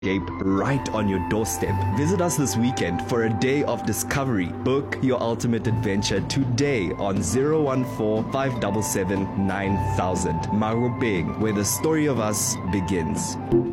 escape right on your doorstep. Visit us this weekend for a day of discovery. Book your ultimate adventure today on 014 577 9000. Marubeng, where the story of us begins.